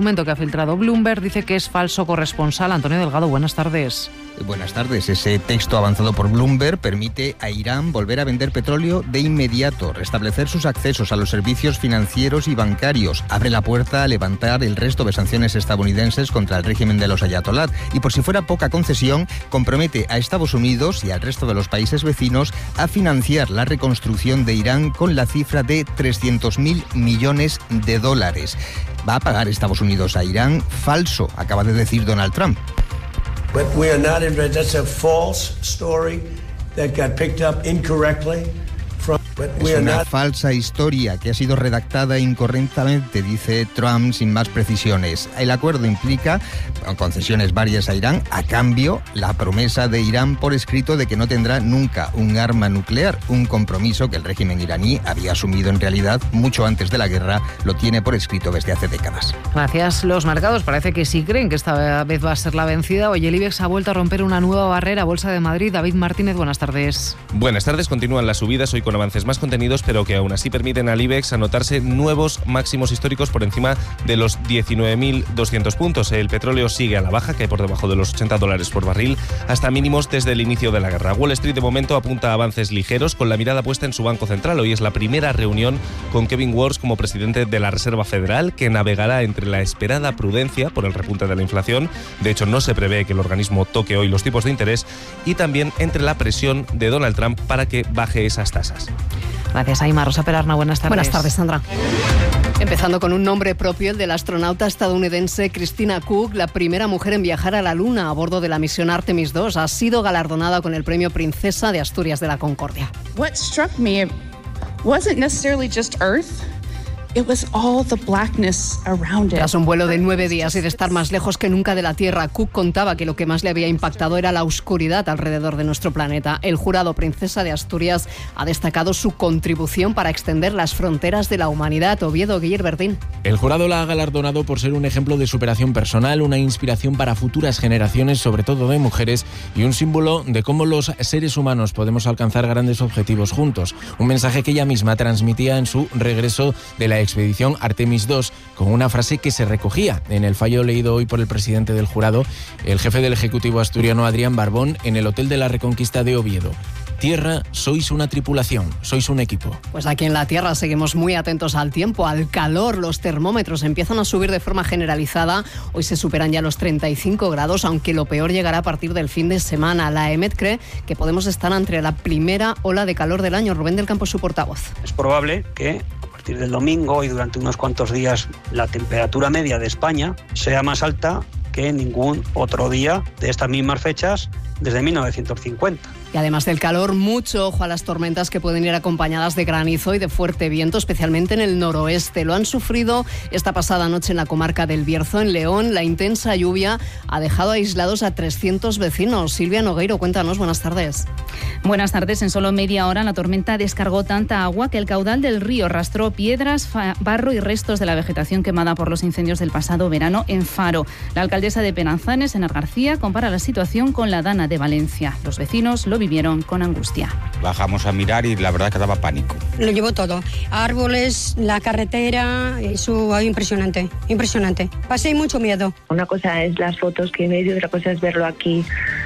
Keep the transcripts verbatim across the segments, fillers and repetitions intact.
documento que ha filtrado Bloomberg dice que es falso. Corresponsal Antonio Delgado, buenas tardes. Buenas tardes. Ese texto avanzado por Bloomberg permite a Irán volver a vender petróleo de inmediato, restablecer sus accesos a los servicios financieros y bancarios, abre la puerta a levantar el resto de sanciones estadounidenses contra el régimen de los ayatolá y, por si fuera poca concesión, compromete a Estados Unidos y al resto de los países vecinos a financiar la reconstrucción de Irán con la cifra de trescientos mil millones de dólares. ¿Va a pagar Estados Unidos a Irán? Falso, acaba de decir Donald Trump. But we are not in, that's a false story that got picked up incorrectly. From, but we es are una not... falsa historia que ha sido redactada incorrectamente, dice Trump sin más precisiones. El acuerdo implica concesiones varias a Irán, a cambio la promesa de Irán por escrito de que no tendrá nunca un arma nuclear, un compromiso que el régimen iraní había asumido en realidad mucho antes de la guerra, lo tiene por escrito desde hace décadas. Gracias. Los mercados parece que sí creen que esta vez va a ser la vencida. Hoy el IBEX ha vuelto a romper una nueva barrera. Bolsa de Madrid, David Martínez, buenas tardes. Buenas tardes. Continúan las subidas hoy con avances más contenidos, pero que aún así permiten al IBEX anotarse nuevos máximos históricos por encima de los diecinueve mil doscientos puntos. El petróleo sigue a la baja, cae por debajo de los ochenta dólares por barril, hasta mínimos desde el inicio de la guerra. Wall Street de momento apunta a avances ligeros, con la mirada puesta en su Banco Central. Hoy es la primera reunión con Kevin Warsh como presidente de la Reserva Federal, que navegará entre la esperada prudencia por el repunte de la inflación. De hecho, no se prevé que el organismo toque hoy los tipos de interés, y también entre la presión de Donald Trump para que baje esas tasas. Gracias, Aima. Rosa Perarna, buenas tardes. Buenas tardes, Sandra. Empezando con un nombre propio, el del astronauta estadounidense Christina Koch, la primera mujer en viajar a la Luna a bordo de la misión Artemis dos, ha sido galardonada con el premio Princesa de Asturias de la Concordia. What struck me wasn't necessarily just Earth. It was all the blackness around it. Tras un vuelo de nueve días y de estar más lejos que nunca de la Tierra, Cook contaba que lo que más le había impactado era la oscuridad alrededor de nuestro planeta. El jurado Princesa de Asturias ha destacado su contribución para extender las fronteras de la humanidad. Oviedo, Guillerbertín. El jurado la ha galardonado por ser un ejemplo de superación personal, una inspiración para futuras generaciones, sobre todo de mujeres, y un símbolo de cómo los seres humanos podemos alcanzar grandes objetivos juntos. Un mensaje que ella misma transmitía en su regreso de la expedición Artemis dos, con una frase que se recogía en el fallo leído hoy por el presidente del jurado, el jefe del Ejecutivo asturiano Adrián Barbón, en el Hotel de la Reconquista de Oviedo. Tierra, sois una tripulación, sois un equipo. Pues aquí en la Tierra seguimos muy atentos al tiempo, al calor. Los termómetros empiezan a subir de forma generalizada. Hoy se superan ya los treinta y cinco grados, aunque lo peor llegará a partir del fin de semana. La E M E T cree que podemos estar ante la primera ola de calor del año. Rubén del Campo, su portavoz. Es probable que a partir del domingo y durante unos cuantos días la temperatura media de España sea más alta que ningún otro día de estas mismas fechas desde mil novecientos cincuenta. Y además del calor, mucho ojo a las tormentas que pueden ir acompañadas de granizo y de fuerte viento, especialmente en el noroeste. Lo han sufrido esta pasada noche en la comarca del Bierzo, en León. La intensa lluvia ha dejado aislados a trescientos vecinos. Silvia Nogueiro, cuéntanos, buenas tardes. Buenas tardes. En solo media hora la tormenta descargó tanta agua que el caudal del río arrastró piedras, barro y restos de la vegetación quemada por los incendios del pasado verano en Faro. La alcaldesa de Penanzanes, Enar García, compara la situación con la Dana de Valencia. Los vecinos lo vivieron con angustia. Bajamos a mirar y la verdad que daba pánico. Lo llevó todo, árboles, la carretera, eso impresionante, impresionante. Pasé mucho miedo. Una cosa es las fotos que me dio, otra cosa es verlo aquí.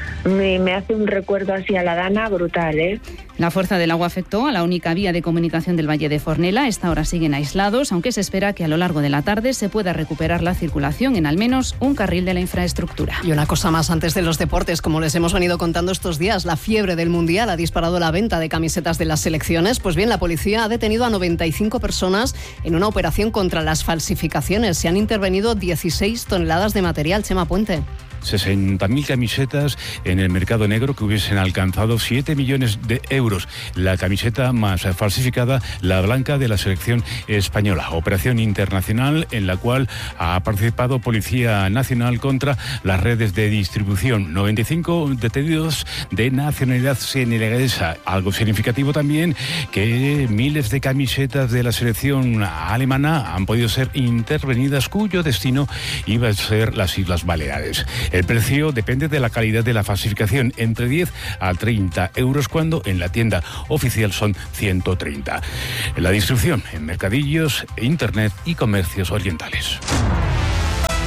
Me, me hace un recuerdo así a la Dana brutal, ¿eh? La fuerza del agua afectó a la única vía de comunicación del Valle de Fornela. A esta hora siguen aislados, aunque se espera que a lo largo de la tarde se pueda recuperar la circulación en al menos un carril de la infraestructura. Y una cosa más antes de los deportes, como les hemos venido contando estos días, la fiebre del Mundial ha disparado la venta de camisetas de las selecciones. Pues bien, la policía ha detenido a noventa y cinco personas en una operación contra las falsificaciones. Se han intervenido dieciséis toneladas de material. Chema Puente. sesenta mil camisetas en el mercado negro que hubiesen alcanzado siete millones de euros. La camiseta más falsificada, la blanca de la selección española. Operación internacional en la cual ha participado Policía Nacional contra las redes de distribución. noventa y cinco detenidos de nacionalidad senegalesa. Algo significativo también que miles de camisetas de la selección alemana han podido ser intervenidas, cuyo destino iba a ser las Islas Baleares. El precio depende de la calidad de la falsificación, entre diez a treinta euros, cuando en la tienda oficial son ciento treinta. La distribución en mercadillos, internet y comercios orientales.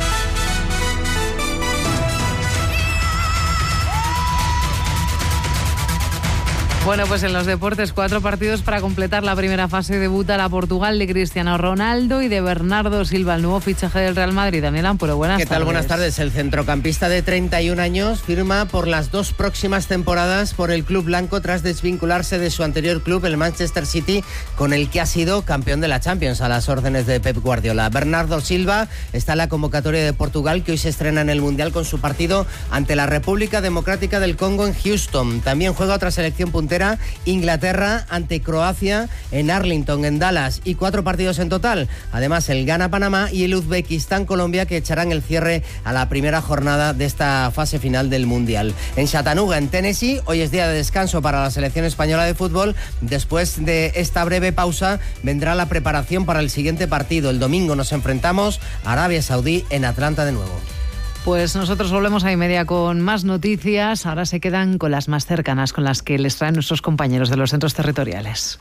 Bueno, pues en los deportes, cuatro partidos para completar la primera fase. Debuta la Portugal de Cristiano Ronaldo y de Bernardo Silva, el nuevo fichaje del Real Madrid. Daniel Ampuro, buenas tardes. ¿Qué tal? Buenas tardes. El centrocampista de treinta y un años firma por las dos próximas temporadas por el club blanco tras desvincularse de su anterior club, el Manchester City, con el que ha sido campeón de la Champions a las órdenes de Pep Guardiola. Bernardo Silva está en la convocatoria de Portugal, que hoy se estrena en el Mundial con su partido ante la República Democrática del Congo en Houston. También juega otra selección puntera, Inglaterra ante Croacia en Arlington, en Dallas, y cuatro partidos en total. Además, el Ghana-Panamá y el Uzbekistán-Colombia, que echarán el cierre a la primera jornada de esta fase final del Mundial. En Chattanooga, en Tennessee, hoy es día de descanso para la selección española de fútbol. Después de esta breve pausa, vendrá la preparación para el siguiente partido. El domingo nos enfrentamos a Arabia Saudí en Atlanta de nuevo. Pues nosotros volvemos a y media con más noticias. Ahora se quedan con las más cercanas, con las que les traen nuestros compañeros de los centros territoriales.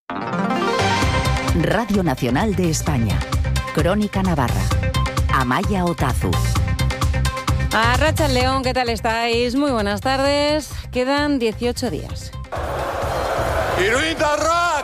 Radio Nacional de España. Crónica Navarra. Amaya Otazu. Arratsaldeon, ¿qué tal estáis? Muy buenas tardes. Quedan dieciocho días. ¡Iruindarrak!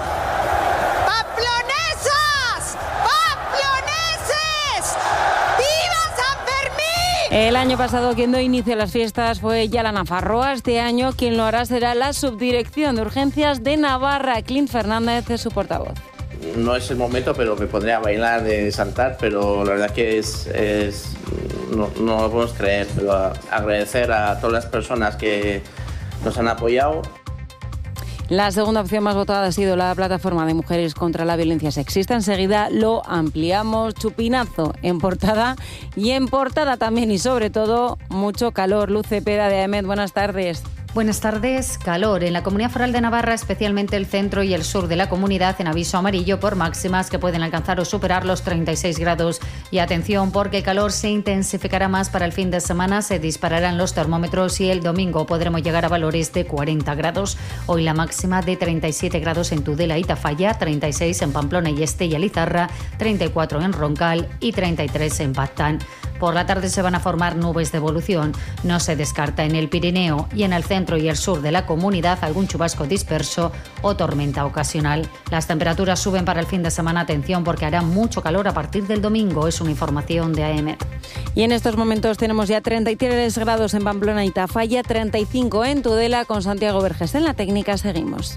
El año pasado quien dio inicio a las fiestas fue Yala Nafarroa. Este año quien lo hará será la Subdirección de Urgencias de Navarra. Clint Fernández es su portavoz. No es el momento, pero me pondría a bailar, de saltar, pero la verdad que es, es no, no lo podemos creer, pero agradecer a todas las personas que nos han apoyado. La segunda opción más votada ha sido la plataforma de mujeres contra la violencia sexista. Enseguida lo ampliamos. Chupinazo en portada y en portada también y sobre todo mucho calor. Luz Cepeda de A E M E D, buenas tardes. Buenas tardes. Calor en la Comunidad Foral de Navarra, especialmente el centro y el sur de la comunidad, en aviso amarillo por máximas que pueden alcanzar o superar los treinta y seis grados. Y atención, porque el calor se intensificará más para el fin de semana, se dispararán los termómetros y el domingo podremos llegar a valores de cuarenta grados. Hoy la máxima de treinta y siete grados en Tudela y Tafalla, treinta y seis en Pamplona y Estella y Lizarra, treinta y cuatro en Roncal y treinta y tres en Paztán. Por la tarde se van a formar nubes de evolución. No se descarta en el Pirineo y en el centro y el sur de la comunidad algún chubasco disperso o tormenta ocasional. Las temperaturas suben para el fin de semana. Atención, porque hará mucho calor a partir del domingo. Es una información de A E M E D. Y en estos momentos tenemos ya treinta y tres grados en Pamplona y Tafalla, treinta y cinco en Tudela. Con Santiago Vergés en la técnica seguimos.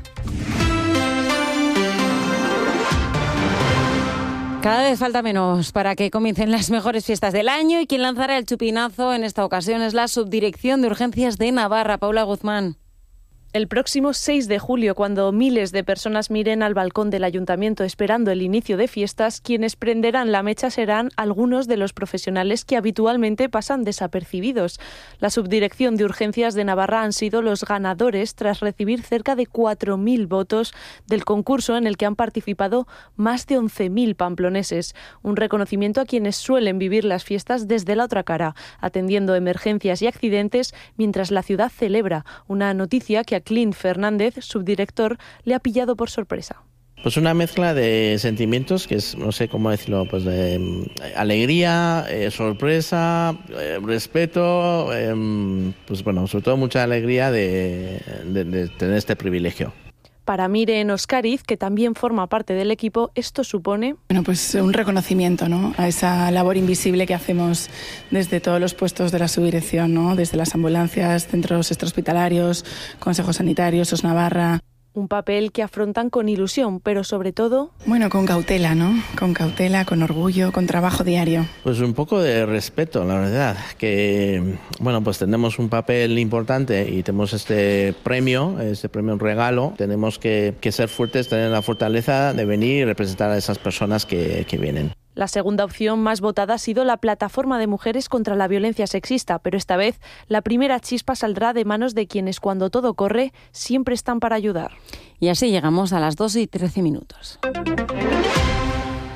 Cada vez falta menos para que comiencen las mejores fiestas del año y quien lanzará el chupinazo en esta ocasión es la Subdirección de Urgencias de Navarra. Paula Guzmán. El próximo seis de julio, cuando miles de personas miren al balcón del ayuntamiento esperando el inicio de fiestas, quienes prenderán la mecha serán algunos de los profesionales que habitualmente pasan desapercibidos. La Subdirección de Urgencias de Navarra han sido los ganadores tras recibir cerca de cuatro mil votos del concurso en el que han participado más de once mil pamploneses. Un reconocimiento a quienes suelen vivir las fiestas desde la otra cara, atendiendo emergencias y accidentes mientras la ciudad celebra. Una noticia que a Clint Fernández, subdirector, le ha pillado por sorpresa. Pues una mezcla de sentimientos que es, no sé cómo decirlo, pues de eh, alegría, eh, sorpresa, eh, respeto, eh, pues bueno, sobre todo mucha alegría de, de, de tener este privilegio. Para Miren Oscariz, que también forma parte del equipo, esto supone... Bueno, pues un reconocimiento, ¿no?, a esa labor invisible que hacemos desde todos los puestos de la subdirección, ¿no?, desde las ambulancias, centros extrahospitalarios, consejos sanitarios, O S Navarra. Un papel que afrontan con ilusión, pero sobre todo... Bueno, con cautela, ¿no? Con cautela, con orgullo, con trabajo diario. Pues un poco de respeto, la verdad, que, bueno, pues tenemos un papel importante y tenemos este premio, este premio, un regalo. Tenemos que, que ser fuertes, tener la fortaleza de venir y representar a esas personas que, que vienen. La segunda opción más votada ha sido la Plataforma de Mujeres contra la Violencia Sexista, pero esta vez la primera chispa saldrá de manos de quienes, cuando todo corre, siempre están para ayudar. Y así llegamos a las dos y trece minutos.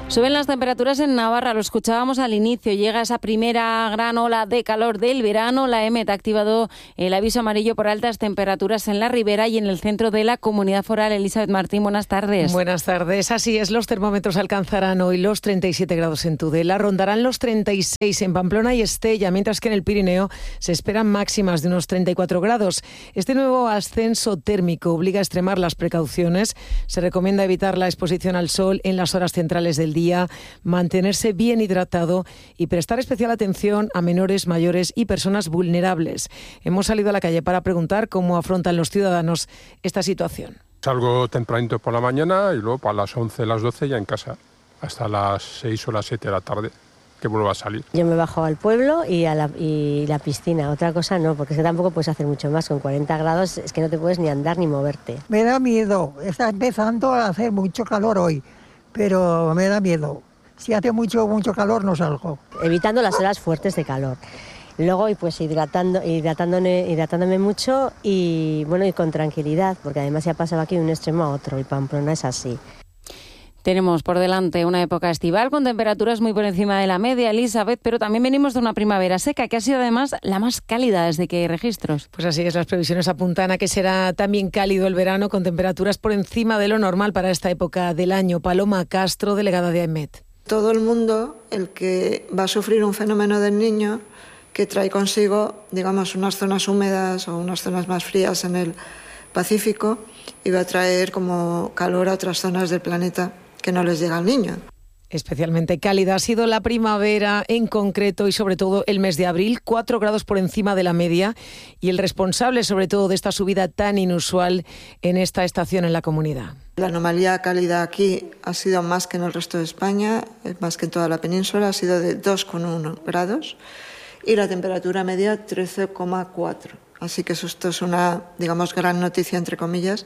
Suben las temperaturas en Navarra, lo escuchábamos al inicio. Llega esa primera gran ola de calor del verano. La EMET ha activado el aviso amarillo por altas temperaturas en la Ribera y en el centro de la Comunidad Foral. Elizabeth Martín, buenas tardes. Buenas tardes. Así es, los termómetros alcanzarán hoy los treinta y siete grados en Tudela, rondarán los treinta y seis en Pamplona y Estella, mientras que en el Pirineo se esperan máximas de unos treinta y cuatro grados. Este nuevo ascenso térmico obliga a extremar las precauciones. Se recomienda evitar la exposición al sol en las horas centrales del día. Día, mantenerse bien hidratado y prestar especial atención a menores, mayores y personas vulnerables. Hemos salido a la calle para preguntar cómo afrontan los ciudadanos esta situación. Salgo tempranito por la mañana y luego para las once, las doce ya en casa, hasta las seis o las siete de la tarde, que vuelvo a salir. Yo me bajo al pueblo y a la, y la piscina, otra cosa no, porque es que tampoco puedes hacer mucho más. Con cuarenta grados es que no te puedes ni andar ni moverte. Me da miedo, está empezando a hacer mucho calor hoy. Pero me da miedo. Si hace mucho mucho calor no salgo. Evitando las horas fuertes de calor. Luego, pues hidratando, hidratándome, hidratándome mucho y bueno, y con tranquilidad, porque además ya pasaba aquí de un extremo a otro y Pamplona es así. Tenemos por delante una época estival con temperaturas muy por encima de la media, Elizabeth, pero también venimos de una primavera seca que ha sido además la más cálida desde que hay registros. Pues así es, las previsiones apuntan a que será también cálido el verano con temperaturas por encima de lo normal para esta época del año. Paloma Castro, delegada de AEMET. Todo el mundo, el que va a sufrir un fenómeno del Niño que trae consigo, digamos, unas zonas húmedas o unas zonas más frías en el Pacífico y va a traer como calor a otras zonas del planeta que no les llega al Niño. Especialmente cálida ha sido la primavera en concreto y sobre todo el mes de abril, cuatro grados por encima de la media y el responsable sobre todo de esta subida tan inusual en esta estación en la comunidad. La anomalía cálida aquí ha sido más que en el resto de España, más que en toda la península, ha sido de dos coma uno grados y la temperatura media trece coma cuatro. Así que esto es una, digamos, gran noticia entre comillas,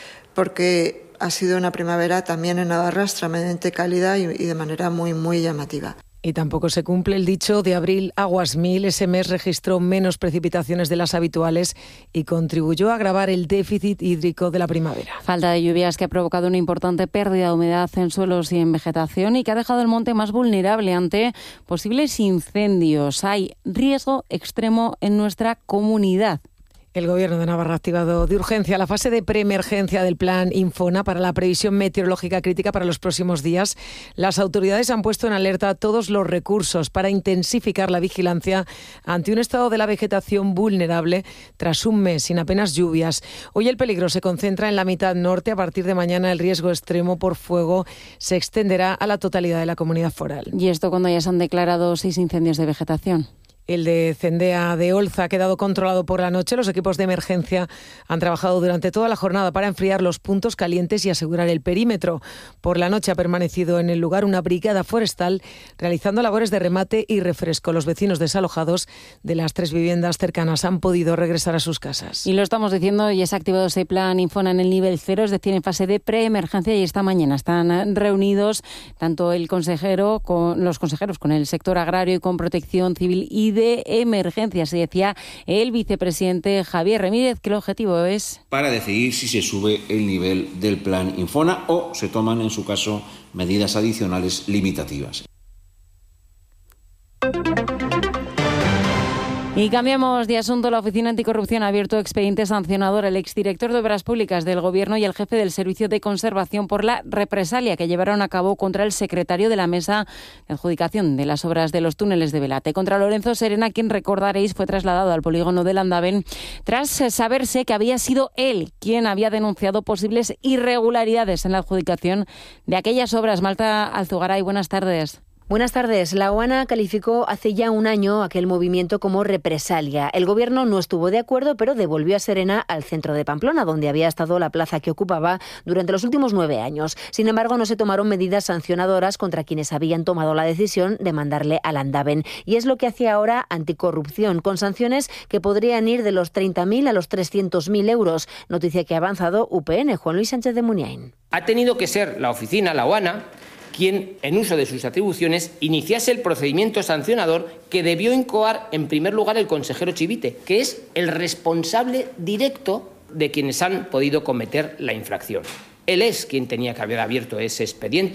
porque ha sido una primavera también en Navarra extremadamente cálida y, y de manera muy, muy llamativa. Y tampoco se cumple el dicho de abril aguas mil. Ese mes registró menos precipitaciones de las habituales y contribuyó a agravar el déficit hídrico de la primavera. Falta de lluvias que ha provocado una importante pérdida de humedad en suelos y en vegetación y que ha dejado el monte más vulnerable ante posibles incendios. Hay riesgo extremo en nuestra comunidad. El Gobierno de Navarra ha activado de urgencia la fase de preemergencia del plan Infona para la previsión meteorológica crítica para los próximos días. Las autoridades han puesto en alerta todos los recursos para intensificar la vigilancia ante un estado de la vegetación vulnerable tras un mes sin apenas lluvias. Hoy el peligro se concentra en la mitad norte. A partir de mañana el riesgo extremo por fuego se extenderá a la totalidad de la comunidad foral. ¿Y esto cuando ya se han declarado seis incendios de vegetación? El de Cendea de Olza ha quedado controlado por la noche. Los equipos de emergencia han trabajado durante toda la jornada para enfriar los puntos calientes y asegurar el perímetro. Por la noche ha permanecido en el lugar una brigada forestal realizando labores de remate y refresco. Los vecinos desalojados de las tres viviendas cercanas han podido regresar a sus casas. Y lo estamos diciendo, ya se ha activado ese plan Infona en el nivel cero, es decir, en fase de preemergencia, y esta mañana están reunidos tanto el consejero con los consejeros con el sector agrario y con Protección Civil y de de emergencias, decía el vicepresidente Javier Ramírez, que el objetivo es para decidir si se sube el nivel del plan Infona o se toman, en su caso, medidas adicionales limitativas. Y cambiamos de asunto. La Oficina Anticorrupción ha abierto expediente sancionador al exdirector de Obras Públicas del Gobierno y al jefe del Servicio de Conservación por la represalia que llevaron a cabo contra el secretario de la Mesa de Adjudicación de las Obras de los Túneles de Belate. Contra Lorenzo Serena, quien recordaréis fue trasladado al polígono de Landaven tras saberse que había sido él quien había denunciado posibles irregularidades en la adjudicación de aquellas obras. Marta Alzugaray, buenas tardes. Buenas tardes. La Oana calificó hace ya un año aquel movimiento como represalia. El Gobierno no estuvo de acuerdo, pero devolvió a Serena al centro de Pamplona, donde había estado la plaza que ocupaba durante los últimos nueve años. Sin embargo, no se tomaron medidas sancionadoras contra quienes habían tomado la decisión de mandarle a Landaven. Y es lo que hace ahora Anticorrupción, con sanciones que podrían ir de los treinta mil a los trescientos mil euros. Noticia que ha avanzado U P N. Juan Luis Sánchez de Muniain. Ha tenido que ser la oficina, la Oana, quien, en uso de sus atribuciones, iniciase el procedimiento sancionador que debió incoar en primer lugar el consejero Chivite, que es el responsable directo de quienes han podido cometer la infracción. Él es quien tenía que haber abierto ese expediente.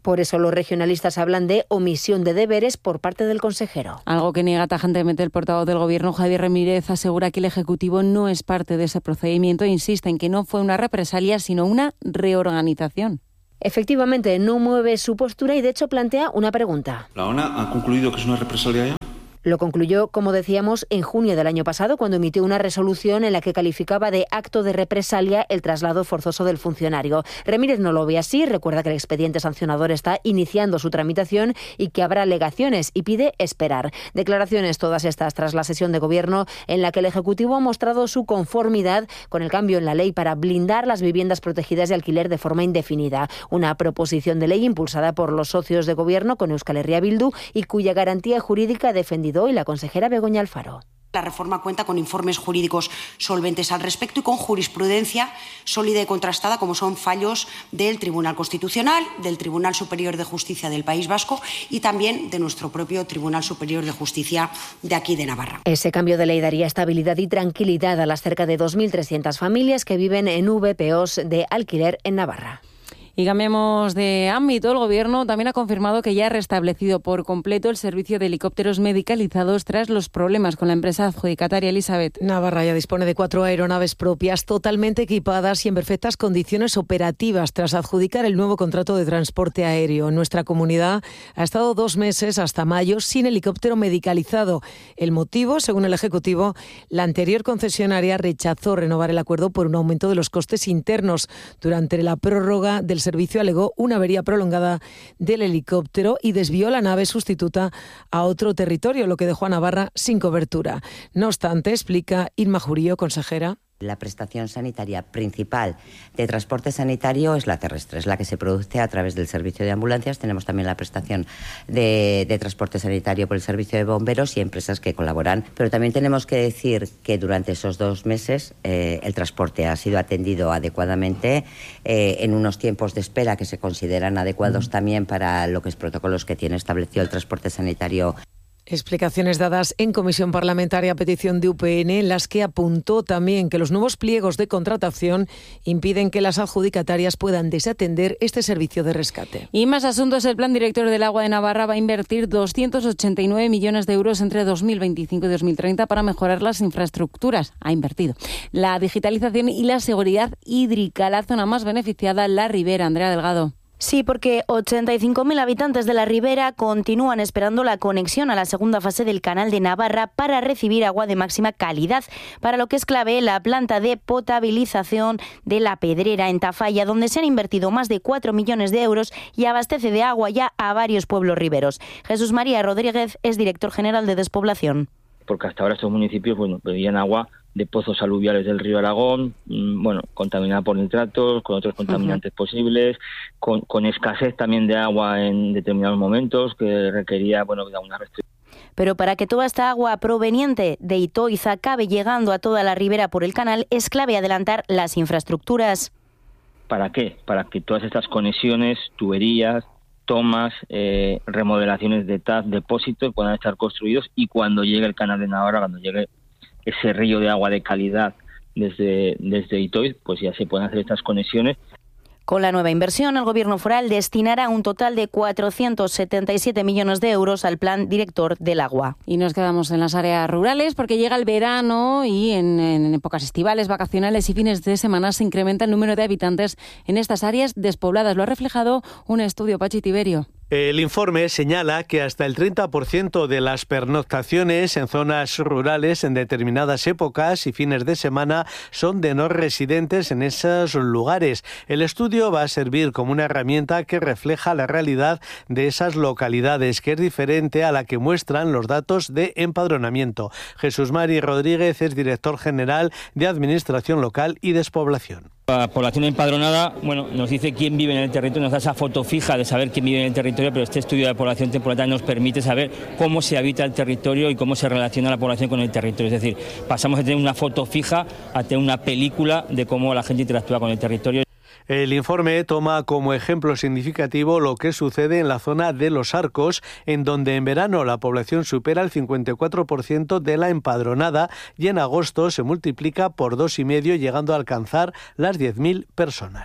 Por eso los regionalistas hablan de omisión de deberes por parte del consejero. Algo que niega tajantemente el portavoz del Gobierno, Javier Ramírez, asegura que el Ejecutivo no es parte de ese procedimiento e insiste en que no fue una represalia, sino una reorganización. Efectivamente, no mueve su postura y de hecho plantea una pregunta. ¿La ONA ha concluido que es una represalia ya? Lo concluyó, como decíamos, en junio del año pasado, cuando emitió una resolución en la que calificaba de acto de represalia el traslado forzoso del funcionario. Ramírez no lo ve así, recuerda que el expediente sancionador está iniciando su tramitación y que habrá alegaciones y pide esperar. Declaraciones todas estas tras la sesión de gobierno en la que el Ejecutivo ha mostrado su conformidad con el cambio en la ley para blindar las viviendas protegidas de alquiler de forma indefinida. Una proposición de ley impulsada por los socios de gobierno con Euskal Herria Bildu y cuya garantía jurídica ha defendido hoy la consejera Begoña Alfaro. La reforma cuenta con informes jurídicos solventes al respecto y con jurisprudencia sólida y contrastada, como son fallos del Tribunal Constitucional, del Tribunal Superior de Justicia del País Vasco y también de nuestro propio Tribunal Superior de Justicia de aquí de Navarra. Ese cambio de ley daría estabilidad y tranquilidad a las cerca de dos mil trescientas familias que viven en V P Os de alquiler en Navarra. Y cambiamos de ámbito. El Gobierno también ha confirmado que ya ha restablecido por completo el servicio de helicópteros medicalizados tras los problemas con la empresa adjudicataria. Elizabeth. Navarra ya dispone de cuatro aeronaves propias totalmente equipadas y en perfectas condiciones operativas tras adjudicar el nuevo contrato de transporte aéreo. Nuestra comunidad ha estado dos meses hasta mayo sin helicóptero medicalizado. El motivo, según el Ejecutivo, la anterior concesionaria rechazó renovar el acuerdo por un aumento de los costes internos. Durante la prórroga del servicio alegó una avería prolongada del helicóptero y desvió la nave sustituta a otro territorio, lo que dejó a Navarra sin cobertura. No obstante, explica Irma Jurío, consejera, la prestación sanitaria principal de transporte sanitario es la terrestre, es la que se produce a través del servicio de ambulancias. Tenemos también la prestación de, de transporte sanitario por el servicio de bomberos y empresas que colaboran. Pero también tenemos que decir que durante esos dos meses eh, el transporte ha sido atendido adecuadamente eh, en unos tiempos de espera que se consideran adecuados también para lo que es protocolos que tiene establecido el transporte sanitario. Explicaciones dadas en comisión parlamentaria a petición de U P N, en las que apuntó también que los nuevos pliegos de contratación impiden que las adjudicatarias puedan desatender este servicio de rescate. Y más asuntos. El Plan Director del Agua de Navarra va a invertir doscientos ochenta y nueve millones de euros entre dos mil veinticinco y dos mil treinta para mejorar las infraestructuras. Ha invertido. La digitalización y la seguridad hídrica. La zona más beneficiada, la Ribera. Andrea Delgado. Sí, porque ochenta y cinco mil habitantes de la Ribera continúan esperando la conexión a la segunda fase del Canal de Navarra para recibir agua de máxima calidad, para lo que es clave la planta de potabilización de La Pedrera en Tafalla, donde se han invertido más de cuatro millones de euros y abastece de agua ya a varios pueblos riberos. Jesús María Rodríguez es director general de Despoblación. Porque hasta ahora estos municipios, bueno, pedían agua de pozos aluviales del río Aragón, bueno, contaminada por nitratos, con otros contaminantes uh-huh. posibles, con, con escasez también de agua en determinados momentos, que requería, bueno, una restricción. Pero para que toda esta agua proveniente de Itoiz acabe llegando a toda la ribera por el canal, es clave adelantar las infraestructuras. ¿Para qué? Para que todas estas conexiones, tuberías, tomas, eh, remodelaciones de T A P, depósitos, puedan estar construidos y cuando llegue el Canal de Navarra, cuando llegue ese río de agua de calidad desde, desde Itoiz, pues ya se pueden hacer estas conexiones. Con la nueva inversión, el Gobierno foral destinará un total de cuatrocientos setenta y siete millones de euros al Plan Director del Agua. Y nos quedamos en las áreas rurales porque llega el verano y en, en épocas estivales, vacacionales y fines de semana se incrementa el número de habitantes en estas áreas despobladas. Lo ha reflejado un estudio, Pachi Tiberio. El informe señala que hasta el treinta por ciento de las pernoctaciones en zonas rurales en determinadas épocas y fines de semana son de no residentes en esos lugares. El estudio va a servir como una herramienta que refleja la realidad de esas localidades, que es diferente a la que muestran los datos de empadronamiento. Jesús Mari Rodríguez es director general de Administración Local y Despoblación. La población empadronada, bueno, nos dice quién vive en el territorio, nos da esa foto fija de saber quién vive en el territorio, pero este estudio de población temporal nos permite saber cómo se habita el territorio y cómo se relaciona la población con el territorio. Es decir, pasamos de tener una foto fija a tener una película de cómo la gente interactúa con el territorio. El informe toma como ejemplo significativo lo que sucede en la zona de Los Arcos, en donde en verano la población supera el cincuenta y cuatro por ciento de la empadronada y en agosto se multiplica por dos y medio, llegando a alcanzar las diez mil personas.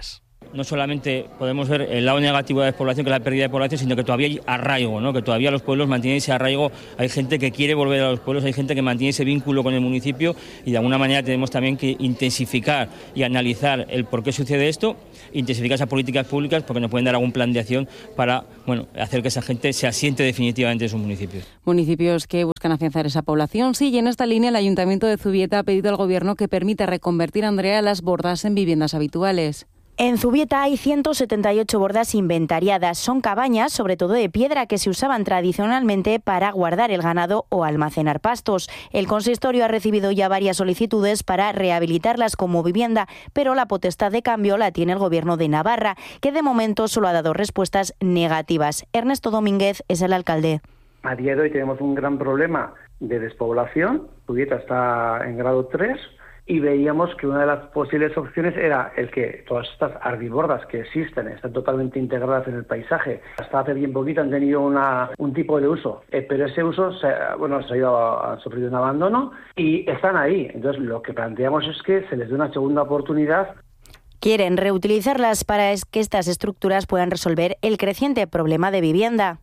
No solamente podemos ver el lado negativo de la despoblación, que es la pérdida de población, sino que todavía hay arraigo, ¿no? Que todavía los pueblos mantienen ese arraigo, hay gente que quiere volver a los pueblos, hay gente que mantiene ese vínculo con el municipio y de alguna manera tenemos también que intensificar y analizar el por qué sucede esto, intensificar esas políticas públicas porque nos pueden dar algún plan de acción para, bueno, hacer que esa gente se asiente definitivamente en sus municipios. Municipios que buscan afianzar esa población. Sí, y en esta línea el Ayuntamiento de Zubieta ha pedido al Gobierno que permita reconvertir, Andrea, las bordas en viviendas habituales. En Zubieta hay ciento setenta y ocho bordas inventariadas. Son cabañas, sobre todo de piedra, que se usaban tradicionalmente para guardar el ganado o almacenar pastos. El consistorio ha recibido ya varias solicitudes para rehabilitarlas como vivienda, pero la potestad de cambio la tiene el Gobierno de Navarra, que de momento solo ha dado respuestas negativas. Ernesto Domínguez es el alcalde. A día de hoy tenemos un gran problema de despoblación. Zubieta está en grado tres. Y veíamos que una de las posibles opciones era el que todas estas ardibordas que existen están totalmente integradas en el paisaje. Hasta hace bien poquito han tenido una, un tipo de uso, eh, pero ese uso se, bueno, se ha ido a, a sufrir un abandono y están ahí. Entonces lo que planteamos es que se les dé una segunda oportunidad. Quieren reutilizarlas para que estas estructuras puedan resolver el creciente problema de vivienda.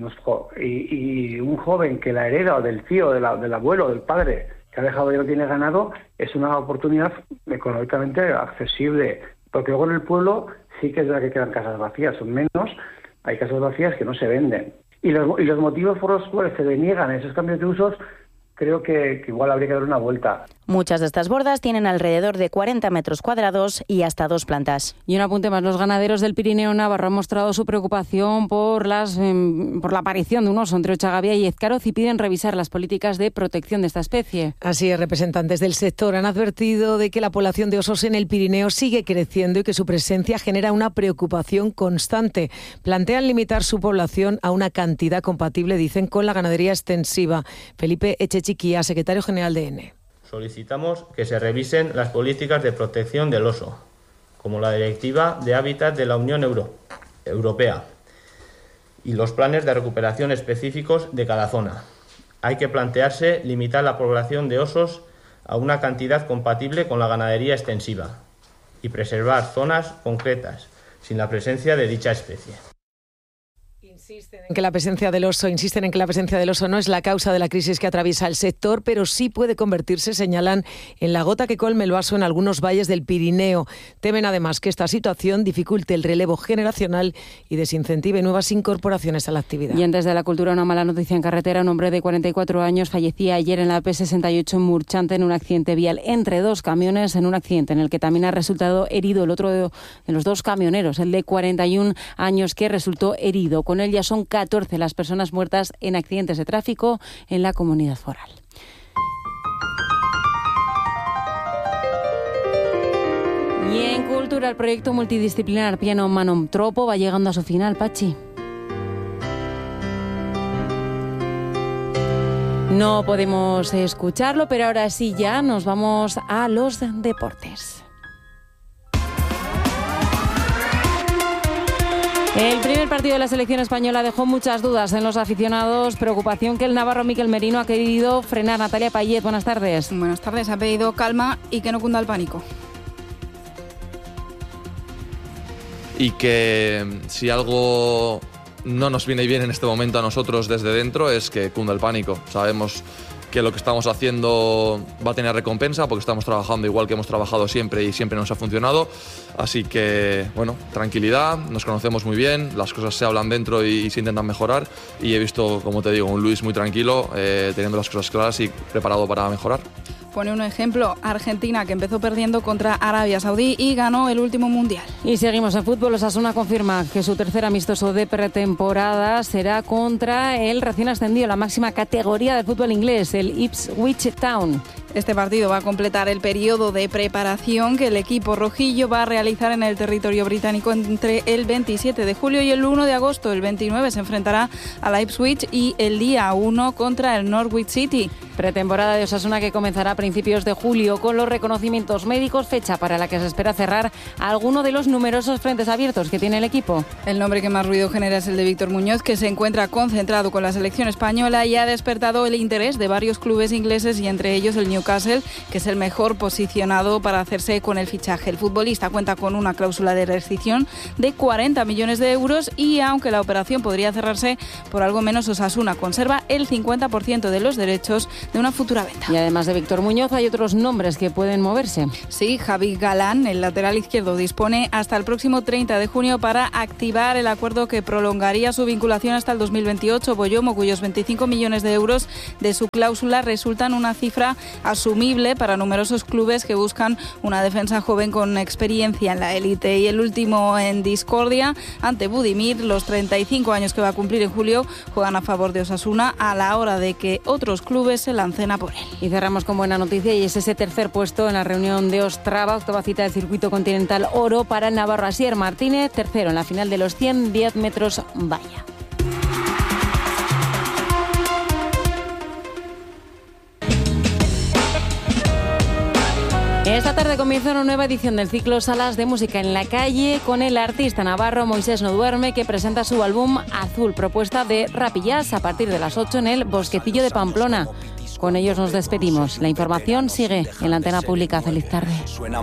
Y, y un joven que la hereda o del tío, de la, del abuelo, del padre, que ha dejado y no tiene ganado, es una oportunidad económicamente accesible, porque luego en el pueblo sí que es verdad que quedan casas vacías, son menos, hay casas vacías que no se venden. Y los, y los motivos por los cuales se deniegan esos cambios de usos, creo que, que igual habría que dar una vuelta. Muchas de estas bordas tienen alrededor de cuarenta metros cuadrados y hasta dos plantas. Y un apunte más, los ganaderos del Pirineo Navarro han mostrado su preocupación por, las, eh, por la aparición de un oso entre Ochagavía y Ezcaroz y piden revisar las políticas de protección de esta especie. Así es, representantes del sector han advertido de que la población de osos en el Pirineo sigue creciendo y que su presencia genera una preocupación constante. Plantean limitar su población a una cantidad compatible, dicen, con la ganadería extensiva. Felipe Echechiquía, secretario general de E N E. Solicitamos que se revisen las políticas de protección del oso, como la Directiva de Hábitat de la Unión Euro- Europea y los planes de recuperación específicos de cada zona. Hay que plantearse limitar la población de osos a una cantidad compatible con la ganadería extensiva y preservar zonas concretas sin la presencia de dicha especie. Insisten en que la presencia del oso, insisten en que la presencia del oso no es la causa de la crisis que atraviesa el sector, pero sí puede convertirse, señalan, en la gota que colme el vaso en algunos valles del Pirineo. Temen además que esta situación dificulte el relevo generacional y desincentive nuevas incorporaciones a la actividad. Y antes de la cultura, una mala noticia en carretera. Un hombre de cuarenta y cuatro años fallecía ayer en la P sesenta y ocho en Murchante en un accidente vial entre dos camiones, en un accidente en el que también ha resultado herido el otro de los dos camioneros, el de cuarenta y un años que resultó herido. Con él ya son catorce las personas muertas en accidentes de tráfico en la comunidad foral. Y en cultura, el proyecto multidisciplinar Piano Manotropo va llegando a su final, Pachi. No podemos escucharlo, pero ahora sí ya nos vamos a los deportes. El primer partido de la selección española dejó muchas dudas en los aficionados, preocupación que el navarro Miquel Merino ha querido frenar. Natalia Payet, buenas tardes. Buenas tardes, ha pedido calma y que no cunda el pánico. Y que si algo no nos viene bien en este momento a nosotros desde dentro es que cunda el pánico. Sabemos que lo que estamos haciendo va a tener recompensa porque estamos trabajando igual que hemos trabajado siempre y siempre nos ha funcionado. Así que, bueno, tranquilidad, nos conocemos muy bien, las cosas se hablan dentro y, y se intentan mejorar. Y he visto, como te digo, un Luis muy tranquilo, eh, teniendo las cosas claras y preparado para mejorar. Pone un ejemplo, Argentina, que empezó perdiendo contra Arabia Saudí y ganó el último mundial. Y seguimos en fútbol. Osasuna confirma que su tercer amistoso de pretemporada será contra el recién ascendido, la máxima categoría del fútbol inglés, el Ipswich Town. Este partido va a completar el periodo de preparación que el equipo rojillo va a realizar en el territorio británico entre el veintisiete de julio y el uno de agosto. El veintinueve se enfrentará a la Ipswich y el día uno contra el Norwich City. Pretemporada de Osasuna que comenzará a principios de julio con los reconocimientos médicos, fecha para la que se espera cerrar alguno de los numerosos frentes abiertos que tiene el equipo. El nombre que más ruido genera es el de Víctor Muñoz, que se encuentra concentrado con la selección española y ha despertado el interés de varios clubes ingleses y entre ellos el Newcastle, que es el mejor posicionado para hacerse con el fichaje. El futbolista cuenta con una cláusula de rescisión de cuarenta millones de euros y aunque la operación podría cerrarse por algo menos, Osasuna conserva el cincuenta por ciento de los derechos de una futura venta. Y además de Víctor Muñoz hay otros nombres que pueden moverse. Sí, Javi Galán, el lateral izquierdo, dispone hasta el próximo treinta de junio para activar el acuerdo que prolongaría su vinculación hasta el dos mil veintiocho. Boyomo, cuyos veinticinco millones de euros de su cláusula resultan una cifra asumible para numerosos clubes que buscan una defensa joven con experiencia en la élite. Y el último en discordia ante Budimir, los treinta y cinco años que va a cumplir en julio, juegan a favor de Osasuna a la hora de que otros clubes se lancen a por él. Y cerramos con buena noticia y es ese tercer puesto en la reunión de Ostrava, octava cita del circuito continental oro para el navarro Asier Martínez, tercero en la final de los cien diez metros valla. Esta tarde comienza una nueva edición del ciclo Salas de Música en la Calle con el artista navarro Moisés No Duerme, que presenta su álbum Azul, propuesta de rap y jazz a partir de las ocho en el Bosquecillo de Pamplona. Con ellos nos despedimos. La información sigue en la antena pública. Feliz tarde.